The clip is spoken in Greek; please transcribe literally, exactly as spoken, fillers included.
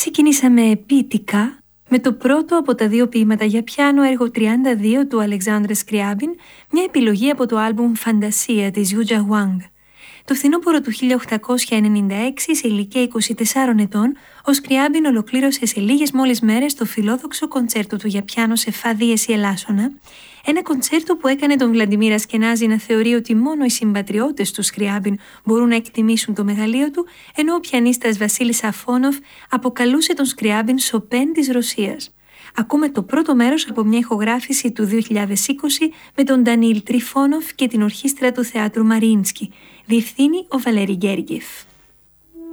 Ξεκινήσαμε ποιητικά με το πρώτο από τα δύο ποίηματα για πιάνο, έργο τριάντα δύο του Αλεξάνδρ Σκριάμπιν, μια επιλογή από το άλμπουμ «Φαντασία» της Γιούτζα Γουάνγκ. Το φθινόπωρο του χίλια οκτακόσια ενενήντα έξι, σε ηλικία είκοσι τεσσάρων ετών, ο Σκριάμπιν ολοκλήρωσε σε λίγες μόλις μέρες το φιλόδοξο κοντσέρτο του για πιάνο σε φα δίεση ελάσσονα, ένα κοντσέρτο που έκανε τον Βλαντιμίρ Ασκενάζη να θεωρεί ότι μόνο οι συμπατριώτες του Σκριάμπιν μπορούν να εκτιμήσουν το μεγαλείο του, ενώ ο πιανίστας Βασίλης Αφόνοφ αποκαλούσε τον Σκριάμπιν Σοπέν της Ρωσίας. Ακούμε το πρώτο μέρος από μια ηχογράφηση του δύο χιλιάδες είκοσι με τον Ντανίλ Τριφόνοφ και την ορχήστρα του Θεάτρου Μαρίνσκι. Διευθύνει ο Βαλέρι Γκέργιεφ.